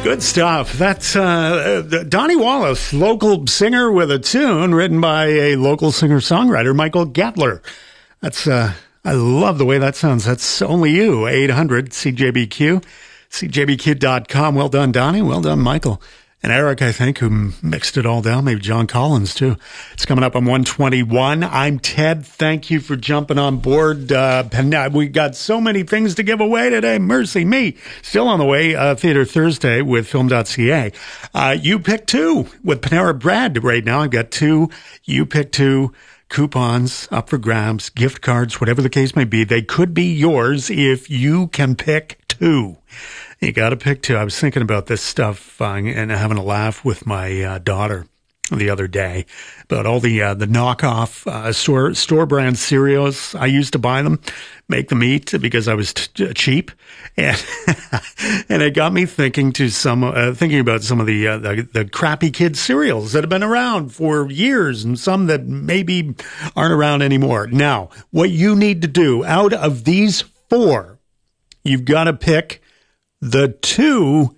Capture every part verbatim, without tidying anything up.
Good stuff. That's uh, Donnie Wallace, local singer with a tune written by a local singer-songwriter, Michael Gatler. That's, uh, I love the way that sounds. That's Only You, eight hundred C J B Q, C J B Q dot com. Well done, Donnie. Well done, Michael. And Eric, I think, who mixed it all down. Maybe John Collins, too. It's coming up on one twenty-one. I'm Ted. Thank you for jumping on board. Uh, we got so many things to give away today. Mercy me. Still on the way, uh, Theater Thursday with film dot c a. Uh, you pick two with Panera Bread right now. I've got two. You pick two coupons up for grabs, gift cards, whatever the case may be. They could be yours if you can pick two. You got to pick two. I was thinking about this stuff uh, and having a laugh with my uh, daughter the other day about all the uh, the knockoff uh, store store brand cereals. I used to buy them, make them eat because I was t- cheap, and and it got me thinking to some uh, thinking about some of the, uh, the the crappy kid cereals that have been around for years and some that maybe aren't around anymore. Now, what you need to do out of these four, you've got to pick the two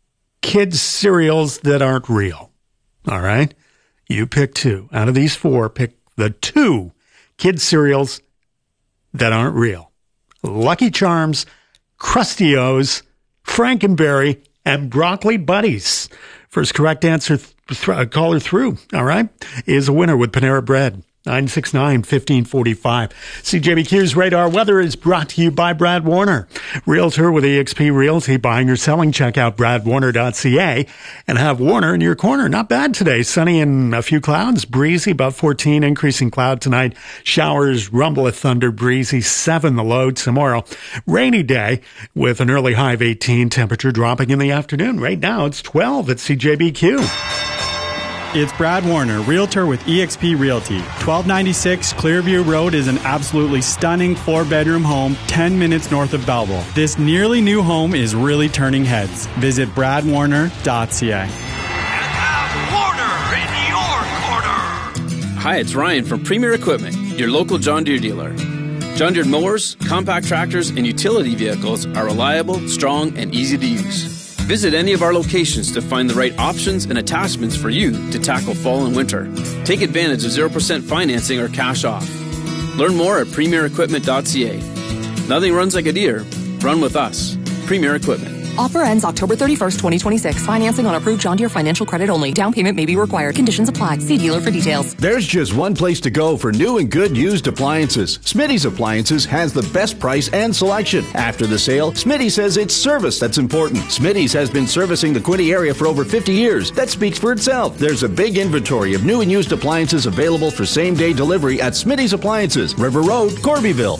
kids cereals that aren't real. All right? You pick two. Out of these four, pick the two kids cereals that aren't real. Lucky Charms, Krusty-O's, Frankenberry, and Broccoli Buddies. First correct answer, th- th- caller through, all right, is a winner with Panera Bread. nine six nine, one five four five. C J B Q's Radar Weather is brought to you by Brad Warner. Realtor with E X P Realty. Buying or selling, check out brad warner dot c a and have Warner in your corner. Not bad today. Sunny and a few clouds. Breezy, about fourteen. Increasing cloud tonight. Showers, rumble of thunder. Breezy, seven the low tomorrow. Rainy day with an early high of eighteen. Temperature dropping in the afternoon. Right now it's twelve at C J B Q. It's Brad Warner, Realtor with E X P Realty. twelve ninety-six Clearview Road is an absolutely stunning four-bedroom home ten minutes north of Belleville. This nearly new home is really turning heads. Visit brad warner dot c a. Warner in your corner. Hi, it's Ryan from Premier Equipment, your local John Deere dealer. John Deere mowers, compact tractors, and utility vehicles are reliable, strong, and easy to use. Visit any of our locations to find the right options and attachments for you to tackle fall and winter. Take advantage of zero percent financing or cash off. Learn more at premier equipment dot c a. Nothing runs like a deer. Run with us. Premier Equipment. Offer ends October thirty-first, twenty twenty-six. Financing on approved John Deere financial credit only. Down payment may be required. Conditions apply. See dealer for details. There's just one place to go for new and good used appliances. Smitty's Appliances has the best price and selection. After the sale, Smitty says it's service that's important. Smitty's has been servicing the Quinte area for over fifty years. That speaks for itself. There's a big inventory of new and used appliances available for same-day delivery at Smitty's Appliances, River Road, Corbyville.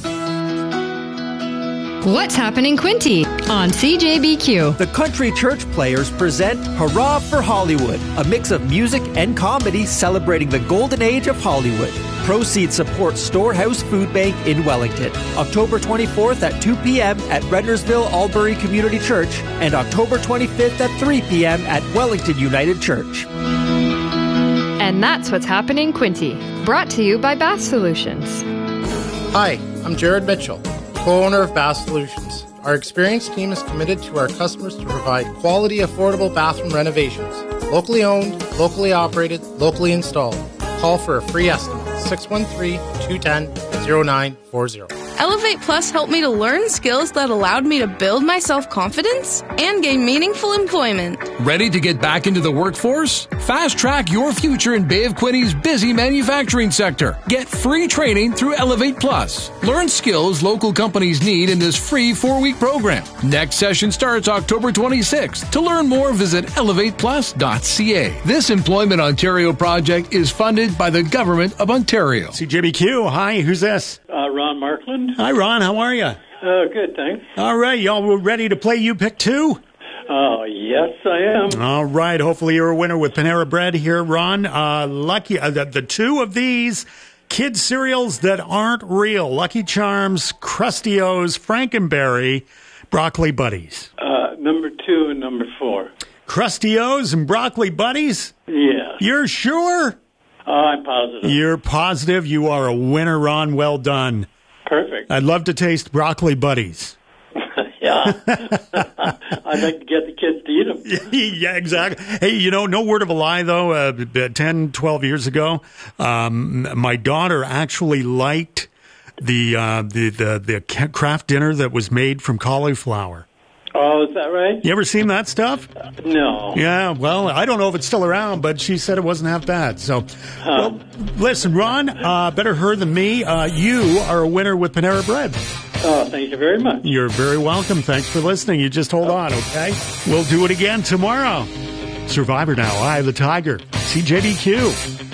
What's happening, Quinte? On C J B Q. The Country Church Players present Hurrah for Hollywood, a mix of music and comedy celebrating the golden age of Hollywood. Proceeds support Storehouse Food Bank in Wellington. October twenty-fourth at two p.m. at Rendersville Albury Community Church and October twenty-fifth at three p.m. at Wellington United Church. And that's what's happening, Quinte. Brought to you by Bath Solutions. Hi, I'm Jared Mitchell, co-owner of Bath Solutions. Our experienced team is committed to our customers to provide quality, affordable bathroom renovations. Locally owned, locally operated, locally installed. Call for a free estimate, six one three, two one zero, zero nine four zero. Elevate Plus helped me to learn skills that allowed me to build my self-confidence and gain meaningful employment. Ready to get back into the workforce? Fast track your future in Bay of Quinte's busy manufacturing sector. Get free training through Elevate Plus. Learn skills local companies need in this free four-week program. Next session starts October twenty-sixth. To learn more, visit elevate plus dot c a. This Employment Ontario project is funded by the Government of Ontario. C J B Q, hi, who's this? Uh, Ron Markland. Hi, Ron, how are you? Uh, good, thanks. All right, y'all ready to play You Pick Two? Oh, uh, yes, I am. All right, hopefully you're a winner with Panera Bread here, Ron. Uh, lucky, uh, the, the two of these kid cereals that aren't real, Lucky Charms, Krusty-O's, Frankenberry, Broccoli Buddies. Uh, number two and number four. Krusty-O's and Broccoli Buddies? Yeah. You're sure? Oh, I'm positive. You're positive. You are a winner, Ron. Well done. Perfect. I'd love to taste Broccoli Buddies. Yeah, Yeah. I'd like to get the kids to eat them. Yeah, exactly. Hey, you know, no word of a lie, though. Uh, ten, twelve years ago, um, my daughter actually liked the, uh, the, the, the craft dinner that was made from cauliflower. Oh, is that right? You ever seen that stuff? Uh, no. Yeah, well, I don't know if it's still around, but she said it wasn't half bad. So, huh. well, listen, Ron, uh, better her than me. Uh, you are a winner with Panera Bread. Oh, thank you very much. You're very welcome. Thanks for listening. You just hold on, okay? We'll do it again tomorrow. Survivor Now, Eye of the Tiger, C J D Q.